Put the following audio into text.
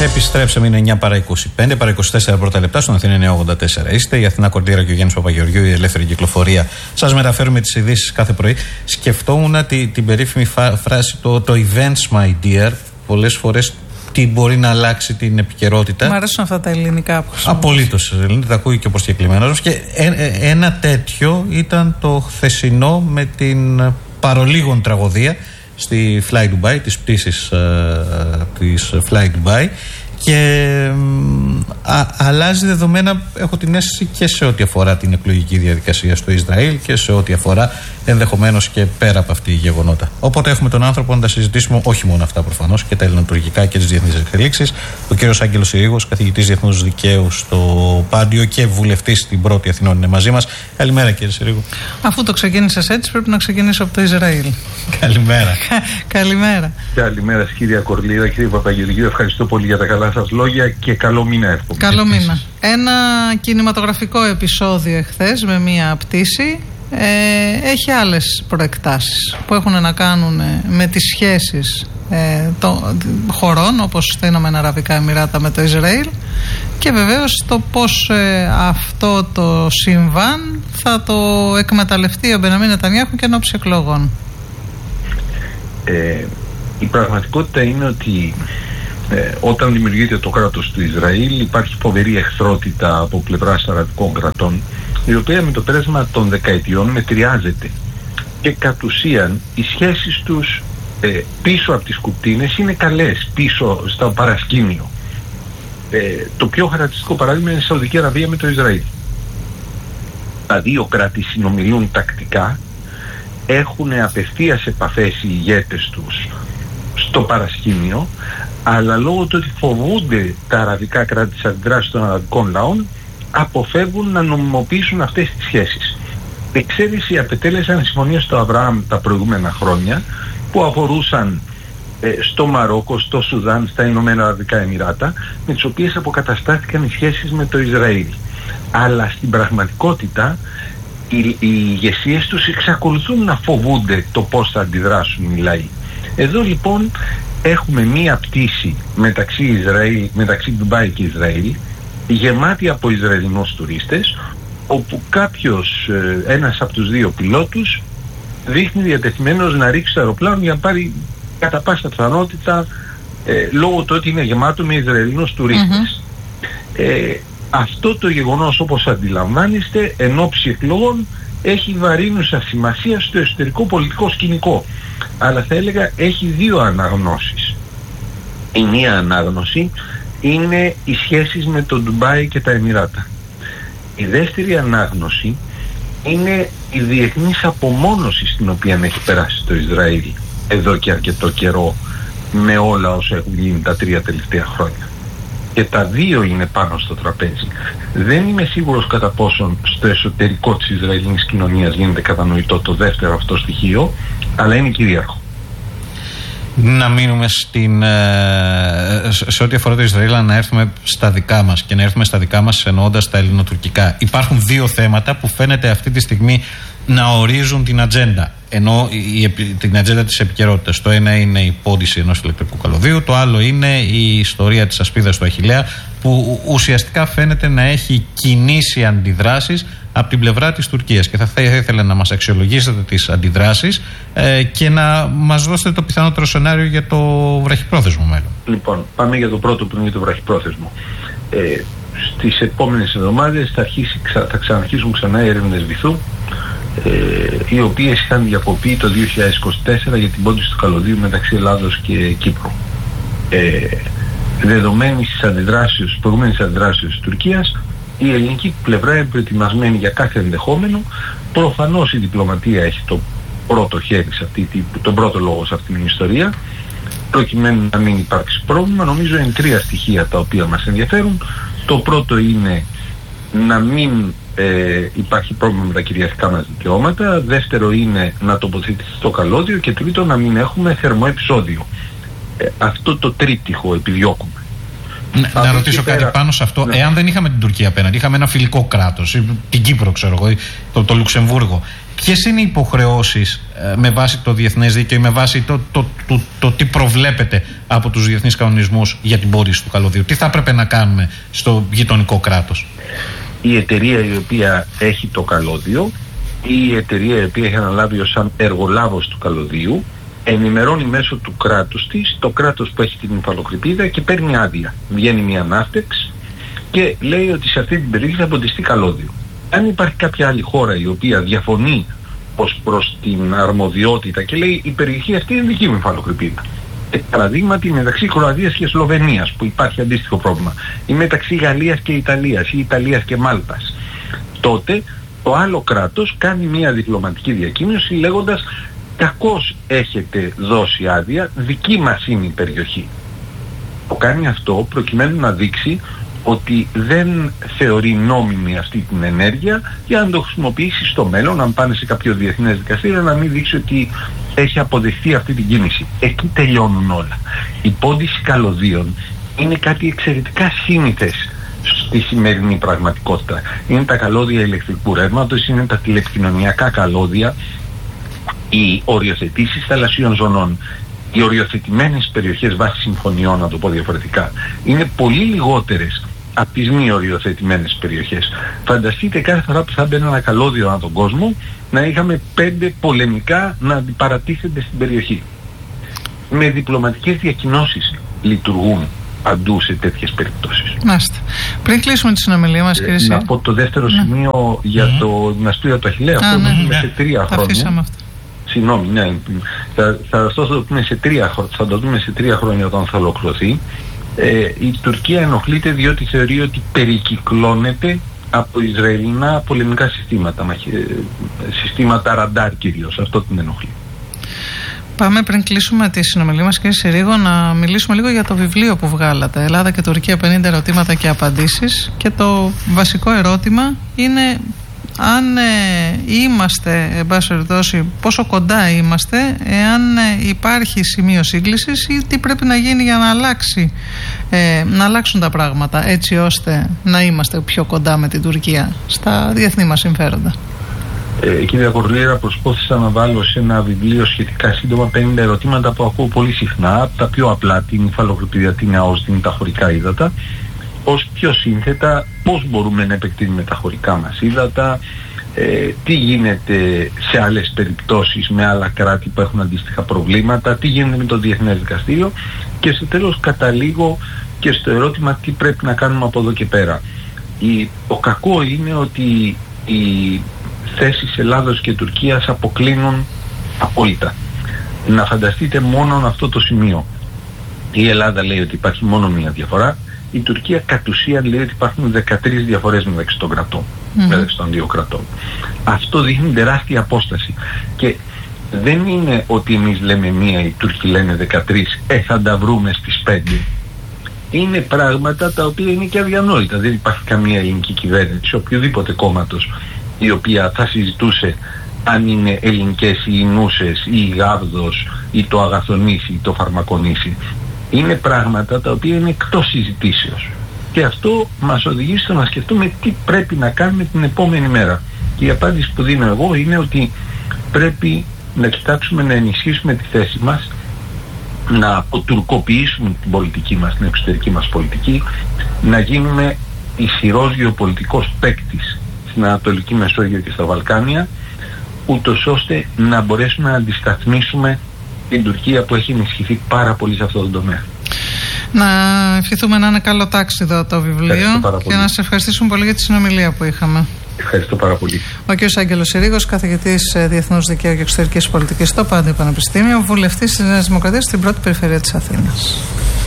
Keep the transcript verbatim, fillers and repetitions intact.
Επιστρέψαμε, είναι εννιά παρά είκοσι πέντε, παρά είκοσι τέσσερα πρώτα λεπτά, στον Αθήνα εννιά ογδόντα τέσσερα. Είστε η Αθηνά Κορδίρα και ο Γιάννης Παπαγεωργίου, η ελεύθερη κυκλοφορία. Σας μεταφέρουμε τις ειδήσεις κάθε πρωί. Σκεφτόμουν τη, την περίφημη φράση, το, το events, my dear, πολλές φορές τι μπορεί να αλλάξει την επικαιρότητα. Μ' αρέσουν αυτά τα ελληνικά που απολύτως. Τα ακούει και ο προσκεκλημένος. Και ένα τέτοιο ήταν το χθεσινό με την παρολίγων τραγωδία στη Fly Dubai, της πτήσης uh, της Fly Dubai, και α, αλλάζει δεδομένα, έχω την αίσθηση, και σε ό,τι αφορά την εκλογική διαδικασία στο Ισραήλ και σε ό,τι αφορά ενδεχομένως και πέρα από αυτή η γεγονότα. Οπότε έχουμε τον άνθρωπο να τα συζητήσουμε, όχι μόνο αυτά προφανώς, και τα ελληνοτουρκικά και τις διεθνείς εξελίξεις. Ο κύριος Άγγελος Συρίγος, καθηγητής διεθνούς δικαίου στο Πάντιο και βουλευτής στην Πρώτη Αθηνών, είναι μαζί μας. Καλημέρα, κύριε Συρίγο. Αφού το ξεκίνησες έτσι, πρέπει να ξεκινήσω από το Ισραήλ. Καλημέρα. Καλημέρα. Καλημέρα, κύριε Κορλίδα, κύριε Παπαγεωργίου. Ευχαριστώ πολύ για τα καλά σας λόγια και καλό μήνα εύχομαι. Καλό μήνα. Ένα κινηματογραφικό επεισόδιο εχθές με μία πτήση ε, έχει άλλες προεκτάσεις που έχουν να κάνουν με τις σχέσεις ε, των χωρών όπως τα Ηνωμένα Αραβικά Εμιράτα με το Ισραήλ και βεβαίως το πώς ε, αυτό το συμβάν θα το εκμεταλλευτεί ο Μπενιαμίν Νετανιάχου και ενόψει εκλογών. Ε, η πραγματικότητα είναι ότι Ε, όταν δημιουργείται το κράτος του Ισραήλ υπάρχει φοβερή εχθρότητα από πλευράς αραβικών κρατών, η οποία με το πέρασμα των δεκαετιών μετριάζεται και κατ' ουσίαν οι σχέσεις τους ε, πίσω από τις κουτίνες είναι καλές, πίσω στο παρασκήνιο. Ε, το πιο χαρακτηριστικό παράδειγμα είναι η Σαουδική Αραβία με το Ισραήλ. Τα δύο κράτη συνομιλούν τακτικά, έχουν απευθείας επαφές οι ηγέτες τους στο παρασκήνιο, αλλά λόγω του ότι φοβούνται τα αραβικά κράτη τις αντιδράσεις των αραβικών λαών, αποφεύγουν να νομιμοποιήσουν αυτές τις σχέσεις. Εξαίρεση απετέλεσαν συμφωνίες στο Αβραάμ τα προηγούμενα χρόνια, που αφορούσαν ε, στο Μαρόκο, στο Σουδάν, στα Ηνωμένα Αραβικά Εμιράτα, με τις οποίες αποκαταστάθηκαν οι σχέσεις με το Ισραήλ. Αλλά στην πραγματικότητα οι, οι ηγεσίες τους εξακολουθούν να φοβούνται το πώς θα αντιδράσουν οι λαοί. Εδώ λοιπόν έχουμε μία πτήση μεταξύ, Ισραήλ, μεταξύ Ντουμπάι και Ισραήλ, γεμάτη από Ισραηλινούς τουρίστες, όπου κάποιος, ένας από τους δύο πιλότους, δείχνει διατεθειμένος να ρίξει το αεροπλάνο για να πάρει κατά πάσα πιθανότητα, ε, λόγω του ότι είναι γεμάτο με Ισραηλινούς τουρίστες. Mm-hmm. Ε, αυτό το γεγονός, όπως αντιλαμβάνεστε, εν ώψη εκλογών, έχει βαρύνουσα σημασία στο εσωτερικό πολιτικό σκηνικό. Αλλά θα έλεγα έχει δύο αναγνώσεις. Η μία ανάγνωση είναι οι σχέσεις με το Ντουμπάι και τα Εμιράτα. Η δεύτερη ανάγνωση είναι η διεθνής απομόνωση στην οποία έχει περάσει το Ισραήλ εδώ και αρκετό καιρό, με όλα όσα έχουν γίνει τα τρία τελευταία χρόνια. Και τα δύο είναι πάνω στο τραπέζι. Δεν είμαι σίγουρος κατά πόσον στο εσωτερικό της Ισραηλινής κοινωνίας γίνεται κατανοητό το δεύτερο αυτό στοιχείο, αλλά είναι κυρίαρχο. Να μείνουμε στην, σε ό,τι αφορά το Ισραήλ, να έρθουμε στα δικά μας, και να έρθουμε στα δικά μας εννοώντας τα ελληνοτουρκικά. Υπάρχουν δύο θέματα που φαίνεται αυτή τη στιγμή να ορίζουν την ατζέντα, ενώ η, την ατζέντα της επικαιρότητας. Το ένα είναι η πώληση ενός ηλεκτρικού καλωδίου, το άλλο είναι η ιστορία της ασπίδας του Αχιλλέα, που ουσιαστικά φαίνεται να έχει κινήσει αντιδράσεις από την πλευρά της Τουρκίας, και θα, θα ήθελα να μας αξιολογήσετε τις αντιδράσεις ε, και να μας δώσετε το πιθανότερο σενάριο για το βραχυπρόθεσμο μέλλον. Λοιπόν, πάμε για το πρώτο που είναι το βραχυπρόθεσμο. Ε, στις επόμενες εβδομάδες θα, αρχίσει, θα ξαναρχίσουν ξανά οι έρευνες βυθού, ε, οι οποίες είχαν διακοπεί το δύο χιλιάδες είκοσι τέσσερα για την πώληση του καλωδίου μεταξύ Ελλάδος και Κύπρου. Ε, δεδομένης της αντιδράσεως, της προηγούμενης αντιδράσεως της Τουρκίας, η ελληνική πλευρά είναι προετοιμασμένη για κάθε ενδεχόμενο. Προφανώς η διπλωματία έχει το πρώτο χέρι σε αυτή, τον πρώτο λόγο σε αυτήν την ιστορία, προκειμένου να μην υπάρξει πρόβλημα. Νομίζω είναι τρία στοιχεία τα οποία μας ενδιαφέρουν. Το πρώτο είναι να μην ε, υπάρχει πρόβλημα με τα κυριαρχικά μας δικαιώματα. Δεύτερο είναι να τοποθετηθεί το καλώδιο. Και τρίτο, να μην έχουμε θερμό επεισόδιο. Ε, αυτό το τρίπτυχο επιδιώκουμε. Να, να ρωτήσω κάτι πέρα πάνω σε αυτό. Ναι. Εάν δεν είχαμε την Τουρκία απέναντι, είχαμε ένα φιλικό κράτος, την Κύπρο, ξέρω εγώ, το, το Λουξεμβούργο, ποιες είναι οι υποχρεώσεις με βάση το διεθνές δίκαιο ή με βάση το, το, το, το, το τι προβλέπεται από τους διεθνείς κανονισμούς για την πώληση του καλωδίου? Τι θα έπρεπε να κάνουμε στο γειτονικό κράτος? Η εταιρεία η οποία έχει το καλώδιο ή η εταιρεία η οποία έχει αναλάβει ως εργολάβος του καλωδίου ενημερώνει μέσω του κράτους της το κράτος που έχει την υφαλοκρηπίδα και παίρνει άδεια. Βγαίνει μια ανάφτεξ και λέει ότι σε αυτή την περιοχή θα ποντιστεί καλώδιο. Αν υπάρχει κάποια άλλη χώρα η οποία διαφωνεί ως προς την αρμοδιότητα και λέει η περιοχή αυτή είναι δική μου υφαλοκρηπίδα, ε, παραδείγματι μεταξύ Κροατίας και Σλοβενίας που υπάρχει αντίστοιχο πρόβλημα, ή μεταξύ Γαλλίας και Ιταλίας ή Ιταλίας και Μάλτας, τότε το άλλο κράτος κάνει μια διπλωματική διακοίνωση λέγοντας κακώς έχετε δώσει άδεια, δική μας είναι η περιοχή. Το κάνει αυτό προκειμένου να δείξει ότι δεν θεωρεί νόμιμη αυτή την ενέργεια για να το χρησιμοποιήσει στο μέλλον, αν πάνε σε κάποιο διεθνές δικαστήριο, να μην δείξει ότι έχει αποδεχθεί αυτή την κίνηση. Εκεί τελειώνουν όλα. Η πώληση καλωδίων είναι κάτι εξαιρετικά σύνηθες στη σημερινή πραγματικότητα. Είναι τα καλώδια ηλεκτρικού ρεύματος, είναι τα τηλεπικοινωνιακά καλώδια, οι οριοθετήσεις θαλασσίων ζωνών, οι οριοθετημένες περιοχές βάσει συμφωνιών, να το πω διαφορετικά, είναι πολύ λιγότερες από τις μη οριοθετημένες περιοχές. Φανταστείτε κάθε φορά που θα μπαίνει ένα καλώδιο ανά τον κόσμο να είχαμε πέντε πολεμικά να αντιπαρατίθενται στην περιοχή. Με διπλωματικές διακοινώσεις λειτουργούν παντού σε τέτοιες περιπτώσεις. Μάστε. Πριν κλείσουμε τη συνομιλία μας, κύριε Σύρη. Να πω το δεύτερο ναι. σημείο για mm-hmm. το γυμναστήριο του Αχιλλέα. Αυτό ναι, ναι, ναι. σε τρία τα χρόνια. Συγγνώμη, ναι. Θα, θα, θα, το δούμε σε τρία, θα το δούμε σε τρία χρόνια όταν θα ολοκληρωθεί. Ε, η Τουρκία ενοχλείται διότι θεωρεί ότι περικυκλώνεται από Ισραηλινά πολεμικά συστήματα, μαχη, συστήματα ραντάρ κυρίως. Αυτό την ενοχλεί. Πάμε πριν κλείσουμε τη συνομιλία μας, κύριε Συρίγο, να μιλήσουμε λίγο για το βιβλίο που βγάλατε, Ελλάδα και Τουρκία πενήντα ερωτήματα και απαντήσεις, και το βασικό ερώτημα είναι αν ε, είμαστε, εν πάση περιπτώσει, πόσο κοντά είμαστε, εάν ε, υπάρχει σημείο σύγκλησης ή τι πρέπει να γίνει για να αλλάξει, ε, να αλλάξουν τα πράγματα έτσι ώστε να είμαστε πιο κοντά με την Τουρκία στα διεθνή μας συμφέροντα. Ε, κύριε Κορλίρα, προσπάθησα να βάλω σε ένα βιβλίο σχετικά σύντομα πενήντα ερωτήματα που ακούω πολύ συχνά, τα πιο απλά, την υφαλοκρηπίδα, την ΑΟΣ, την τα χωρικά ύδατα, ως πιο σύνθετα πώς μπορούμε να επεκτείνουμε τα χωρικά μας ύδατα, ε, τι γίνεται σε άλλες περιπτώσεις με άλλα κράτη που έχουν αντίστοιχα προβλήματα, τι γίνεται με το Διεθνές Δικαστήριο, και στο τέλος καταλήγω και στο ερώτημα τι πρέπει να κάνουμε από εδώ και πέρα. Η, το κακό είναι ότι οι θέσεις Ελλάδος και Τουρκίας αποκλίνουν απόλυτα. Να φανταστείτε μόνο αυτό το σημείο. Η Ελλάδα λέει ότι υπάρχει μόνο μία διαφορά, η Τουρκία κατ' ουσίαν λέει ότι υπάρχουν δεκατρείς διαφορές μεταξύ των κρατών, mm-hmm. μεταξύ των δύο κρατών. Αυτό δείχνει τεράστια απόσταση. Και δεν είναι ότι εμείς λέμε μία, οι Τούρκοι λένε δεκατρείς, ε, θα τα βρούμε στις πέντε. Είναι πράγματα τα οποία είναι και αδιανόητα. Δεν υπάρχει καμία ελληνική κυβέρνηση, οποιοδήποτε κόμματος, η οποία θα συζητούσε αν είναι ελληνικές ή νούσες ή η γάβδος ή το αγαθονήσι ή το φαρμακονήσι. Είναι πράγματα τα οποία είναι εκτός συζητήσεως. Και αυτό μας οδηγεί στο να σκεφτούμε τι πρέπει να κάνουμε την επόμενη μέρα. Και η απάντηση που δίνω εγώ είναι ότι πρέπει να κοιτάξουμε να ενισχύσουμε τη θέση μας, να αποτουρκοποιήσουμε την πολιτική μας, την εξωτερική μας πολιτική, να γίνουμε ισχυρός γεωπολιτικός παίκτης στην Ανατολική Μεσόγειο και στα Βαλκάνια, ούτως ώστε να μπορέσουμε να αντισταθμίσουμε την Τουρκία που έχει ενισχυθεί πάρα πολύ σε αυτό το τομέα. Να ευχηθούμε να είναι καλό τάξιδο το βιβλίο και να σε ευχαριστήσουμε πολύ για τη συνομιλία που είχαμε. Ευχαριστώ πάρα πολύ. Ο κ. Άγγελος Συρίγος, καθηγητής Διεθνούς Δικαίου και Εξωτερικής Πολιτικής στο Πάντιο Πανεπιστήμιο, βουλευτής της Νέας Δημοκρατίας στην πρώτη περιφέρεια της Αθήνας.